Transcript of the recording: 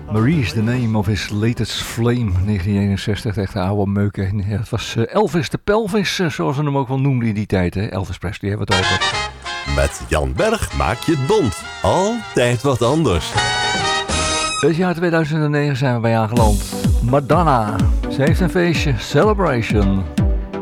Marie is the name of his latest flame, 1961, echt een oude meuken. Ja, het was Elvis de Pelvis, zoals ze hem ook wel noemden in die tijd. Hè? Elvis Presley hebben we het over. Met Jan Berg maak je het bont. Altijd wat anders. Het jaar 2009 zijn we bij aangeland. Madonna, ze heeft een feestje, Celebration.